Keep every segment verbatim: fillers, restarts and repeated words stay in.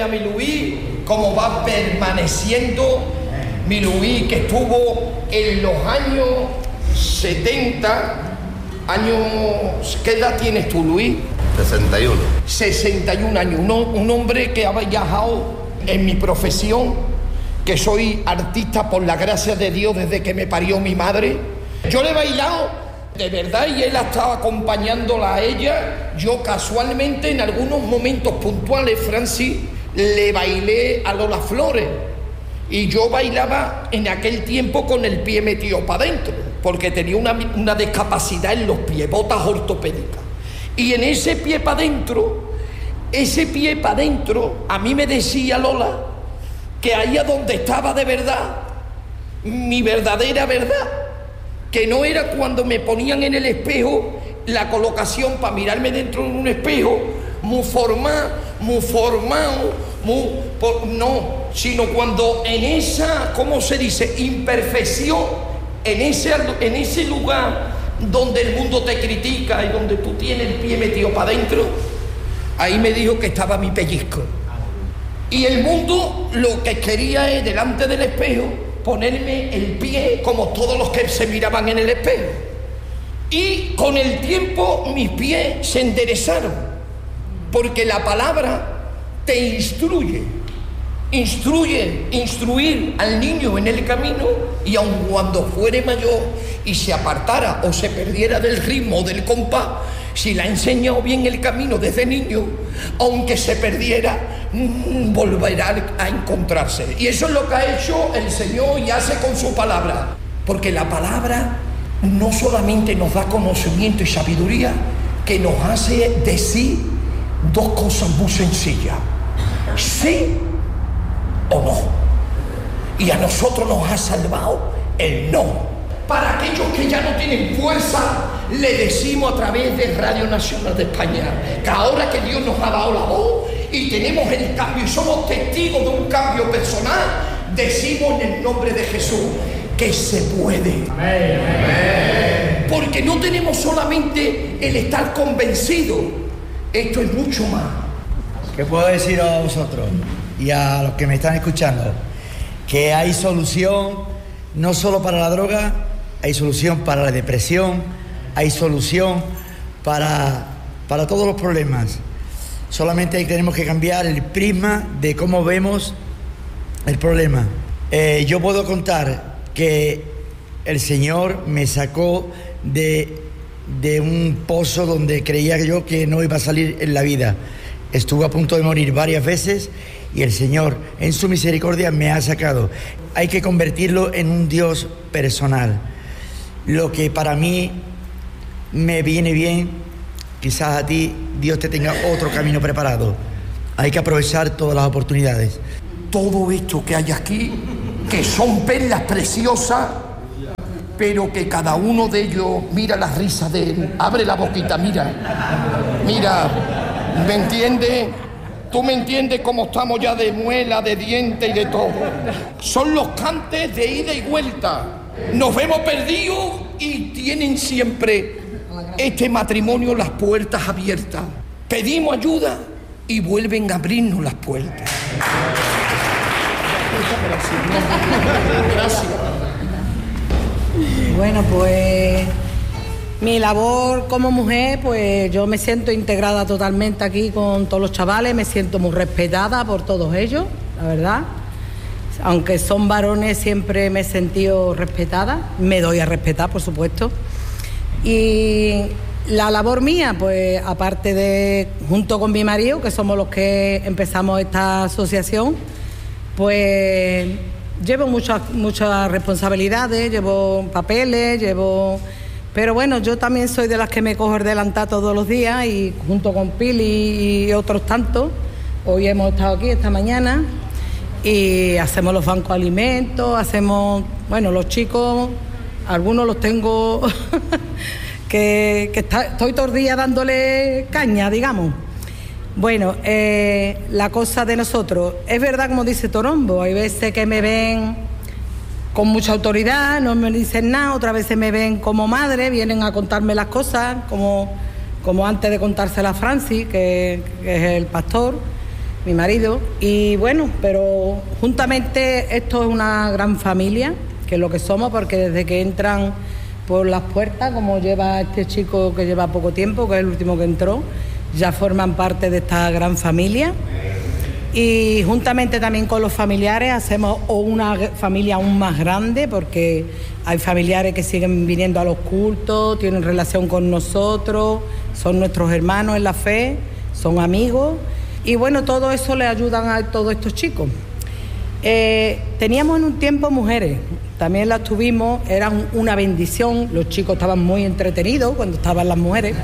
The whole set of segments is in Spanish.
a mi Luis, cómo va permaneciendo mi Luis, que estuvo en los años setenta, años... ¿Qué edad tienes tú, Luis? sesenta y uno. sesenta y un años, un, un hombre que ha viajado en mi profesión, que soy artista por la gracia de Dios desde que me parió mi madre. Yo le he bailado de verdad y él ha estado acompañándola a ella. Yo casualmente en algunos momentos puntuales, Francis, le bailé a Lola Flores. Y yo bailaba en aquel tiempo con el pie metido para adentro, porque tenía una, una discapacidad en los pies, botas ortopédicas. Y en ese pie para adentro, ese pie para adentro, a mí me decía Lola que allá donde estaba de verdad, mi verdadera verdad, que no era cuando me ponían en el espejo la colocación para mirarme dentro de un espejo, muy formado, muy formado, muy, por, no, sino cuando en esa, ¿cómo se dice?, imperfección, en ese, en ese lugar donde el mundo te critica y donde tú tienes el pie metido para adentro, ahí me dijo que estaba mi pellizco. Y el mundo lo que quería es, delante del espejo, ponerme el pie como todos los que se miraban en el espejo. Y con el tiempo mis pies se enderezaron, porque la palabra te instruye, instruye, instruir al niño en el camino, y aun cuando fuere mayor y se apartara o se perdiera del ritmo o del compás, si le ha enseñado bien el camino desde niño, aunque se perdiera, mmm, volverá a encontrarse. Y eso es lo que ha hecho el Señor y hace con su palabra, porque la palabra no solamente nos da conocimiento y sabiduría, que nos hace decir dos cosas muy sencillas: sí o no. Y a nosotros nos ha salvado el no. Para aquellos que ya no tienen fuerza, le decimos a través de Radio Nacional de España que ahora que Dios nos ha dado la voz y tenemos el cambio y somos testigos de un cambio personal, decimos en el nombre de Jesús que se puede. Amén, amén. Porque no tenemos solamente el estar convencidos, esto es mucho más. ¿Qué puedo decir a vosotros y a los que me están escuchando? Que hay solución no solo para la droga, hay solución para la depresión, hay solución para, para todos los problemas. Solamente tenemos que cambiar el prisma de cómo vemos el problema. Eh, yo puedo contar que el Señor me sacó de, de un pozo donde creía yo que no iba a salir en la vida. Estuve a punto de morir varias veces y el Señor, en su misericordia, me ha sacado. Hay que convertirlo en un Dios personal. Lo que para mí me viene bien, quizás a ti Dios te tenga otro camino preparado. Hay que aprovechar todas las oportunidades. Todo esto que hay aquí, que son perlas preciosas, pero que cada uno de ellos, mira la risa de él, abre la boquita, mira, mira, ¿me entiendes? Tú me entiendes cómo estamos ya de muela, de diente y de todo. Son los cantes de ida y vuelta. Nos vemos perdidos y tienen siempre este matrimonio las puertas abiertas. Pedimos ayuda y vuelven a abrirnos las puertas. Gracias. Bueno, pues mi labor como mujer, pues yo me siento integrada totalmente aquí con todos los chavales, me siento muy respetada por todos ellos, la verdad. Aunque son varones, siempre me he sentido respetada, me doy a respetar, por supuesto. Y la labor mía, pues aparte de, junto con mi marido, que somos los que empezamos esta asociación, pues llevo muchas, muchas responsabilidades, llevo papeles, llevo... Pero bueno, yo también soy de las que me cojo el delantal todos los días y junto con Pili y otros tantos, hoy hemos estado aquí esta mañana y hacemos los bancos de alimentos, hacemos, bueno, los chicos, algunos los tengo que, que está, estoy todo el día dándole caña, digamos. Bueno, eh, la cosa de nosotros, es verdad como dice Torombo, hay veces que me ven con mucha autoridad, no me dicen nada, otras veces me ven como madre, vienen a contarme las cosas, como, como antes de contársela a Francis, que, que es el pastor, mi marido, y bueno, pero juntamente esto es una gran familia, que es lo que somos, porque desde que entran por las puertas, como lleva este chico que lleva poco tiempo, que es el último que entró, ya forman parte de esta gran familia. Y juntamente también con los familiares hacemos una familia aún más grande, porque hay familiares que siguen viniendo a los cultos, tienen relación con nosotros, son nuestros hermanos en la fe, son amigos, y bueno, todo eso le ayudan a todos estos chicos. Eh, teníamos en un tiempo mujeres, también las tuvimos, eran una bendición, los chicos estaban muy entretenidos cuando estaban las mujeres.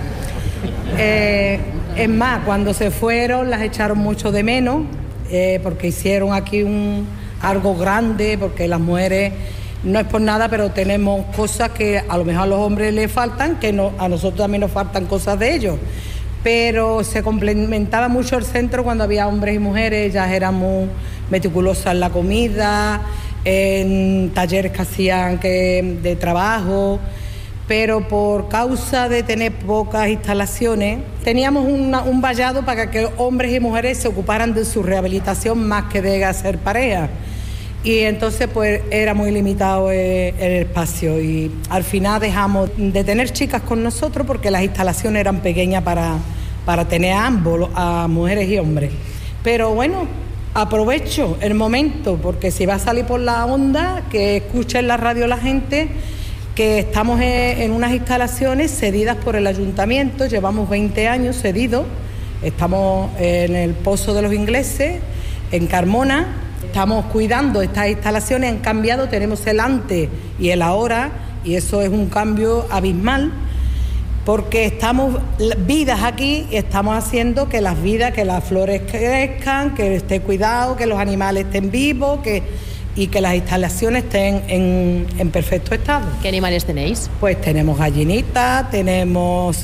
Eh, es más, cuando se fueron las echaron mucho de menos, eh, porque hicieron aquí un, algo grande, porque las mujeres, no es por nada, pero tenemos cosas que a lo mejor a los hombres les faltan, que no, a nosotros también nos faltan cosas de ellos. Pero se complementaba mucho el centro cuando había hombres y mujeres, ellas eran muy meticulosas en la comida, en talleres que hacían que, de trabajo, pero por causa de tener pocas instalaciones, teníamos una, un vallado para que hombres y mujeres se ocuparan de su rehabilitación más que de hacer pareja. Y entonces pues era muy limitado el, el espacio, y al final dejamos de tener chicas con nosotros porque las instalaciones eran pequeñas para, para tener a ambos, a mujeres y hombres. Pero bueno, aprovecho el momento, porque si va a salir por la onda, que escuche en la radio la gente que estamos en, en unas instalaciones cedidas por el ayuntamiento, llevamos veinte años cedidos, estamos en el Pozo de los Ingleses, en Carmona. Estamos cuidando estas instalaciones, han cambiado, tenemos el antes y el ahora, y eso es un cambio abismal, porque estamos vidas aquí y estamos haciendo que las vidas, que las flores crezcan, que esté cuidado, que los animales estén vivos, que, y que las instalaciones estén en, en perfecto estado. ¿Qué animales tenéis? Pues tenemos gallinitas, tenemos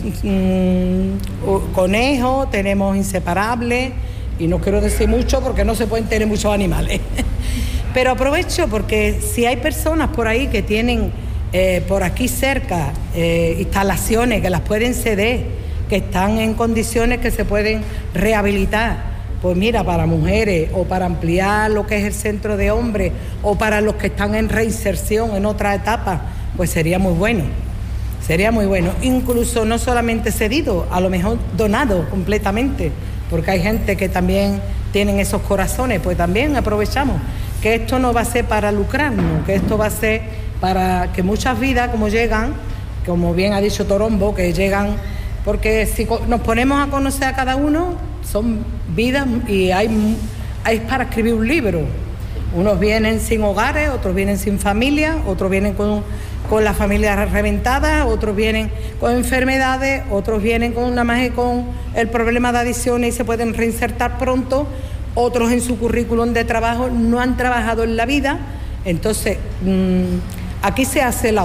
mmm, conejos, tenemos inseparables. Y no quiero decir mucho porque no se pueden tener muchos animales. Pero aprovecho porque si hay personas por ahí que tienen eh, por aquí cerca eh, instalaciones que las pueden ceder, que están en condiciones que se pueden rehabilitar, pues mira, para mujeres o para ampliar lo que es el centro de hombres o para los que están en reinserción en otra etapa, pues sería muy bueno. Sería muy bueno. Incluso no solamente cedido, a lo mejor donado completamente, porque hay gente que también tienen esos corazones, pues también aprovechamos que esto no va a ser para lucrarnos, que esto va a ser para que muchas vidas como llegan, como bien ha dicho Torombo, que llegan, porque si nos ponemos a conocer a cada uno, son vidas y hay, hay para escribir un libro. Unos vienen sin hogares, otros vienen sin familia, otros vienen con, con las familias reventadas, otros vienen con enfermedades, otros vienen con una más con el problema de adicciones y se pueden reinsertar pronto, otros en su currículum de trabajo no han trabajado en la vida. Entonces, mmm, aquí se hace la